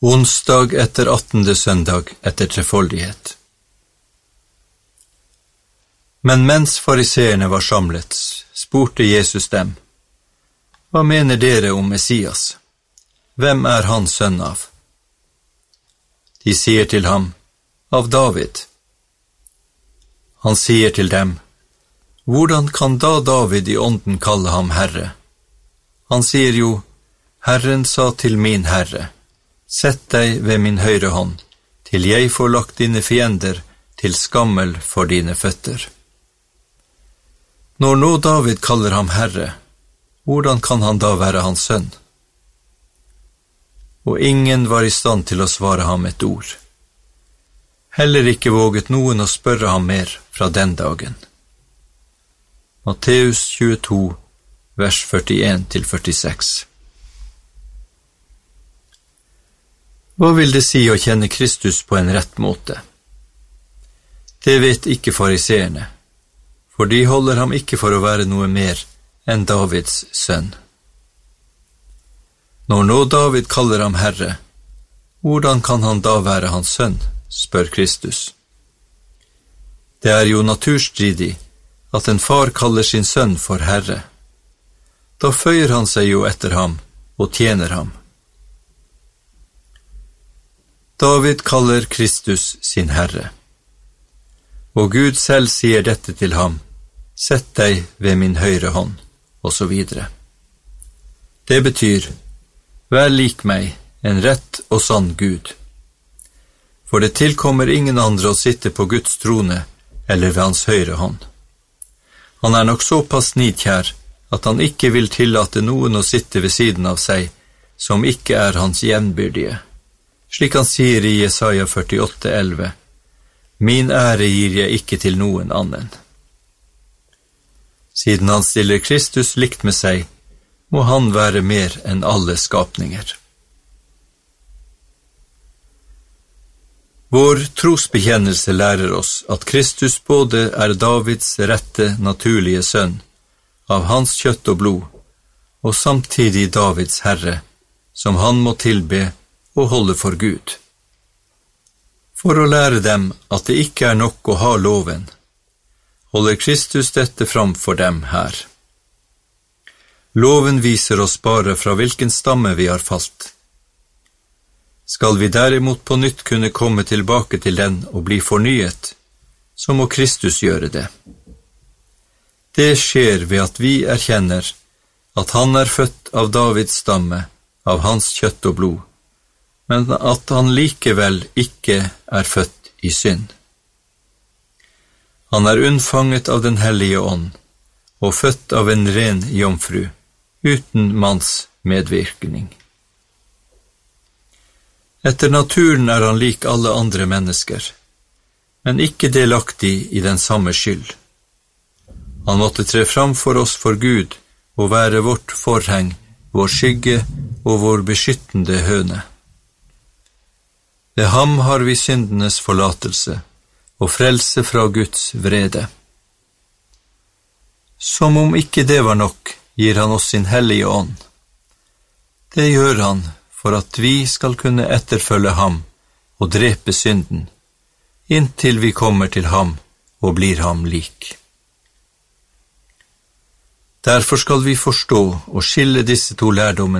Onsdag etter 18. søndag etter trefoldighet. Men mens fariseerne var samlet, spurte Jesus dem: Hva mener dere om Messias? Hvem er han sønn av? De sier til ham: Av David. Han sier til dem: Hvordan kan da David i ånden kalle ham Herre? Han sier jo: Herren sa til min Herre: Sett deg ved min høyre hånd, til jeg får lagt dine fiender til skammel for dine føtter. Når nå David kaller ham Herre, hvordan kan han da være hans sønn? Og ingen var i stand til å svare ham et ord. Heller ikke våget noen å spørre ham mer fra den dagen. Matteus 22, vers 41-46. Hva vil det si å kjenne Kristus på en rett måte? Det vet ikke fariseerne, for de holder ham ikke for å være noe mer enn Davids sønn. Når nå David kaller ham Herre, hvordan kan han da være hans sønn, spør Kristus. Det er jo naturstridig at en far kaller sin sønn for Herre. Da føyer han seg jo etter ham og tjener ham. David kaller Kristus sin Herre, og Gud selv sier dette til ham: Sett deg ved min høyre hånd, og så videre. Det betyr: Vær lik meg, en rett og sann Gud. For det tilkommer ingen andre å sitte på Guds trone eller ved hans høyre hånd. Han er nok såpass nidkjær at han ikke vil tillate noen å sitte ved siden av seg som ikke er hans jevnbyrdige. Slik han sier i Jesaja 48,11: Min ære gir jeg ikke til noen annen. Siden han stiller Kristus likt med seg, må han være mer enn alle skapninger. Vår trosbekjennelse lærer oss at Kristus både er Davids rette, naturlige sønn, av hans kjøtt og blod, og samtidig Davids Herre, som han må tilbe og holde for Gud. For å lære dem at det ikke er nok å ha loven, holder Kristus dette fram for dem her. Loven viser oss bare fra hvilken stamme vi har falt. Skal vi derimot på nytt kunne komme tilbake til den og bli fornyet, så må Kristus gjøre det. Det skjer ved at vi erkjenner at han er født av Davids stamme, av hans kjøtt og blod, men at han likevel ikke er født i synd. Han er unnfanget av den hellige ånd, og født av en ren jomfru, uten manns medvirkning. Etter naturen er han lik alle andre mennesker, men ikke delaktig i den samme skyld. Han måtte tre fram for oss for Gud og være vårt forheng, vår skygge og vår beskyttende høne. Ved ham har vi syndenes forlatelse og frelse fra Guds vrede. Som om ikke det var nok, gir han oss sin hellige ånd. Det gjør han for at vi skal kunne etterfølge ham og drepe synden, inntil vi kommer til ham og blir ham lik. Derfor skal vi forstå og skille disse to lærdommene